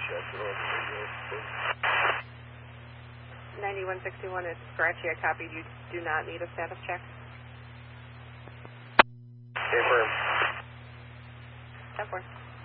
9161 is scratchy. I copied. You do not need a status check. Confirm. 10-4.